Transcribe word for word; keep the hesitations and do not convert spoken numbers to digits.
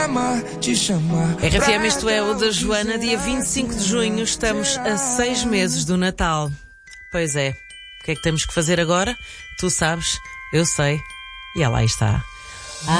R F M, isto é o da Joana, dia vinte e cinco de junho, estamos a seis meses do Natal. Pois é, o que é que temos que fazer agora? Tu sabes, eu sei, e ela aí está.